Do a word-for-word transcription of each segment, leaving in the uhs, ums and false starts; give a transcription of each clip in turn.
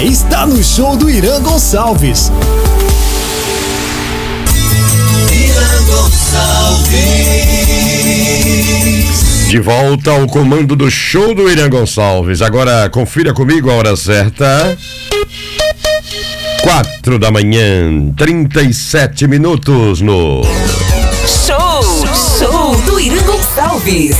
Está no show do Irã Gonçalves. Irã Gonçalves. De volta ao comando do show do Irã Gonçalves. Agora confira comigo a hora certa. Quatro da manhã, trinta e sete minutos no Show, show do Irã Gonçalves.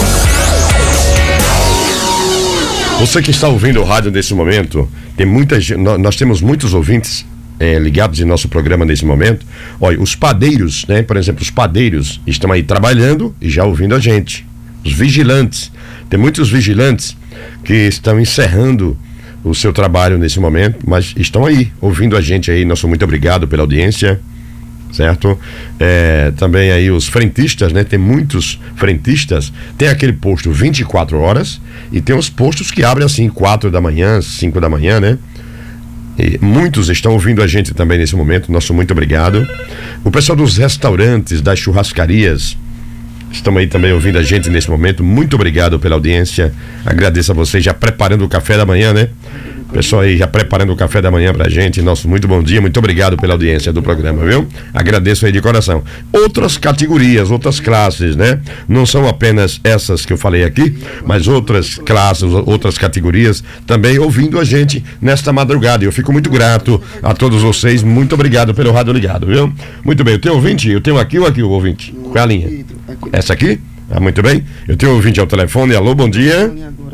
Você que está ouvindo o rádio nesse momento, tem muita gente, nós temos muitos ouvintes é, ligados em nosso programa nesse momento. Olha, os padeiros, né? Por exemplo, os padeiros estão aí trabalhando e já ouvindo a gente. Os vigilantes, tem muitos vigilantes que estão encerrando o seu trabalho nesse momento, mas estão aí, ouvindo a gente aí. Nosso muito obrigado pela audiência, certo? É, também aí os frentistas, né? Tem muitos frentistas, tem aquele posto vinte e quatro horas e tem os postos que abrem assim quatro da manhã, cinco da manhã, né? E muitos estão ouvindo a gente também nesse momento, nosso muito obrigado. O pessoal dos restaurantes, das churrascarias, estão aí também ouvindo a gente nesse momento. Muito obrigado pela audiência. Agradeço a vocês já preparando o café da manhã, né? Pessoal aí já preparando o café da manhã pra gente. Nosso muito bom dia, muito obrigado pela audiência do programa, viu? Agradeço aí de coração. Outras categorias, outras classes, né? Não são apenas essas que eu falei aqui, mas outras classes, outras categorias também ouvindo a gente nesta madrugada. Eu fico muito grato a todos vocês. Muito obrigado pelo rádio ligado, viu? Muito bem, eu tenho ouvinte? Eu tenho aqui ou aqui o ouvinte? Qual é a linha? Essa aqui? Ah, muito bem. Eu tenho ouvinte ao telefone. Alô, bom dia.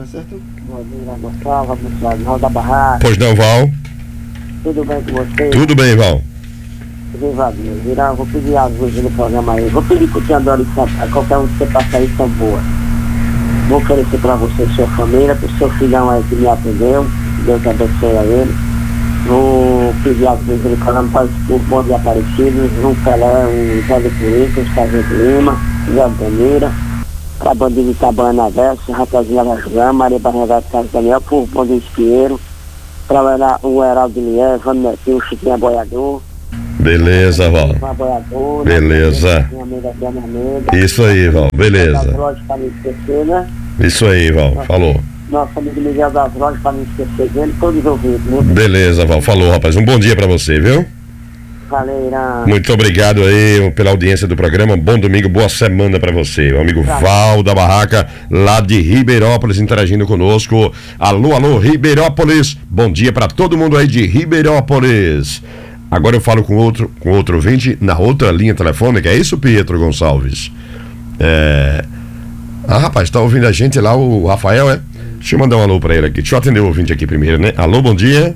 Val da Barraca. Pois não, Val? Tudo bem com você? Tudo bem, Val. Viva Deus, Irã, vou pedir ajuda no programa aí. Vou pedir pro Tiandoro de Santa, qualquer um que você passar aí são boas. Vou oferecer pra você e sua família, pro seu filhão aí que me atendeu. Deus abençoe a ele. Vou pedir ajuda no programa para o Bom de Aparecido, João Pelé, o Zé de Polícia, o Sargento Lima, Zé Bandeira, a Bandinha de Itabana Verso, Rapazinha Vasgama, Maria Barreira de Carlos Daniel, por Pão de Espieiro, para o Heraldo de Lier, Vando Netinho, o Chiquinha Boiador. Beleza, Val. Boiador, Beleza. Amiga, Isso aí, Val. Beleza. Lojas, para não esquecer, né? Isso aí, Val. Falou. Nosso amigo Miguel das Lojas, para não esquecer dele, todos ouvidos, né? Beleza, Val. Falou, rapaz. Um bom dia pra você, viu? Valeu, Irã. Muito obrigado aí pela audiência do programa. Bom domingo, boa semana pra você. O amigo Val da Barraca, lá de Ribeirópolis, interagindo conosco. Alô, alô, Ribeirópolis. Bom dia pra todo mundo aí de Ribeirópolis. Agora eu falo com outro, com outro ouvinte na outra linha telefônica. É isso, Pietro Gonçalves? É... Ah, rapaz, tá ouvindo a gente lá, o Rafael, é? Deixa eu mandar um alô pra ele aqui. Deixa eu atender o ouvinte aqui primeiro, né? Alô, bom dia.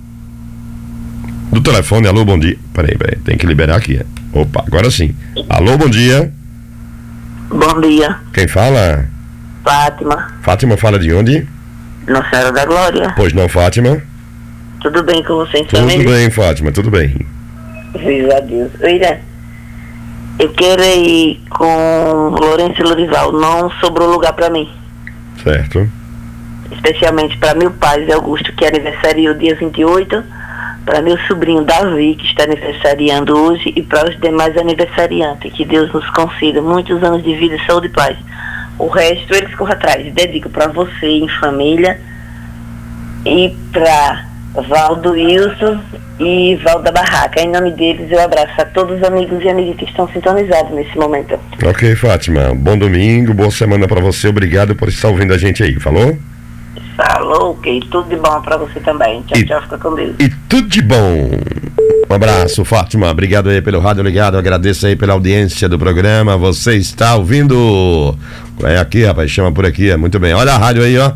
Do telefone, alô, bom dia. Peraí, peraí, tem que liberar aqui. Opa, agora sim. Alô, bom dia. Bom dia. Quem fala? Fátima. Fátima fala de onde? Nossa Senhora da Glória. Pois não, Fátima? Tudo bem com você, Tudo família? bem, Fátima, tudo bem. Viva a Deus. Irã, eu quero ir com Lourenço e Lorival. Não sobrou lugar pra mim. Certo. Especialmente para meu pai, Zé Augusto, que aniversaria o dia vinte e oito. Para meu sobrinho Davi, que está aniversariando hoje, e para os demais aniversariantes, que Deus nos conceda muitos anos de vida, saúde e paz. O resto eles corram atrás. Dedico para você em família e para Valdo Wilson e Val da Barraca. Em nome deles eu abraço a todos os amigos e amigas que estão sintonizados nesse momento. Ok, Fátima. Bom domingo, boa semana para você. Obrigado por estar ouvindo a gente aí. Falou? Falou, ok. Tudo de bom pra você também. Tchau, E- tchau, fica com Deus. E tudo de bom. Um abraço, Fátima. Obrigado aí pelo rádio ligado. Agradeço aí pela audiência do programa. Você está ouvindo? É aqui, rapaz. Chama por aqui. É muito bem. Olha a rádio aí, ó.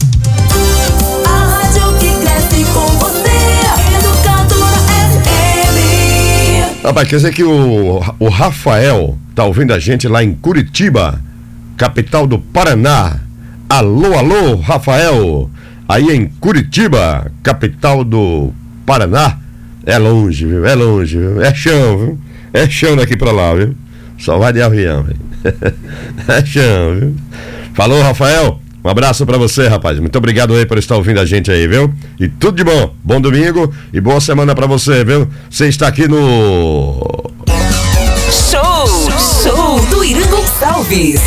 A rádio que cresce com você, Educadora F M. Rapaz, quer dizer que o, o Rafael tá ouvindo a gente lá em Curitiba, capital do Paraná. Alô, alô, Rafael. Aí em Curitiba, capital do Paraná. É longe, viu? É longe, viu? É chão, viu? É chão daqui pra lá, viu? Só vai de avião, viu? É chão, viu? Falou, Rafael. Um abraço pra você, rapaz. Muito obrigado aí por estar ouvindo a gente aí, viu? E tudo de bom. Bom domingo e boa semana pra você, viu? Você está aqui no... Show, show do Irã Gonçalves.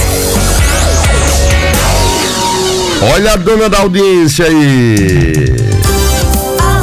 Olha a dona da audiência aí. A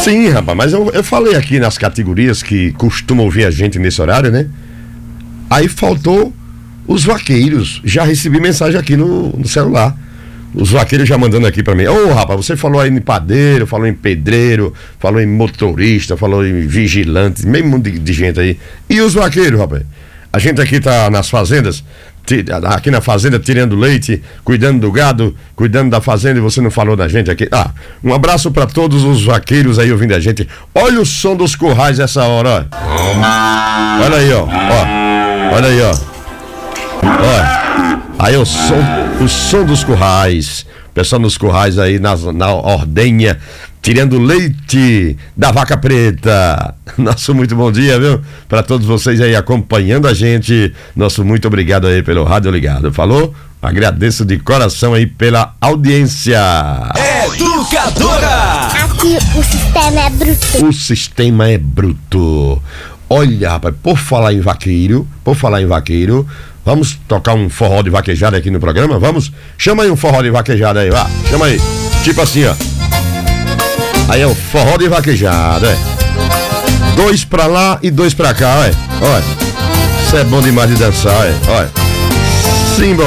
Sim, rapaz, mas eu, eu falei aqui nas categorias que costumam ouvir a gente nesse horário, né? Aí faltou os vaqueiros. Já recebi mensagem aqui no, no celular. Os vaqueiros já mandando aqui pra mim. Ô, oh, rapaz, você falou aí em padeiro, falou em pedreiro, falou em motorista, falou em vigilante, meio mundo de, de gente aí. E os vaqueiros, rapaz? A gente aqui tá nas fazendas, aqui na fazenda tirando leite, cuidando do gado, cuidando da fazenda, e você não falou da gente aqui. Ah, um abraço pra todos os vaqueiros aí ouvindo a gente. Olha o som dos currais essa hora, ó. Olha aí, ó. ó. Olha aí, ó. Olha. Aí o som, o som dos currais. O pessoal nos currais aí nas, na ordenha, tirando leite da vaca preta. Nosso muito bom dia, viu? Para todos vocês aí acompanhando a gente. Nosso muito obrigado aí pelo rádio ligado. Falou? Agradeço de coração aí pela audiência. Educadora! Aqui o sistema é bruto. O sistema é bruto. Olha, rapaz, por falar em vaqueiro, por falar em vaqueiro, vamos tocar um forró de vaquejada aqui no programa? Vamos? Chama aí um forró de vaquejada aí, vá. Chama aí. Tipo assim, ó. Aí é o forró de vaquejada, é. Dois pra lá e dois pra cá, ó. Olha. Isso é bom demais de dançar, é. Olha. Sim,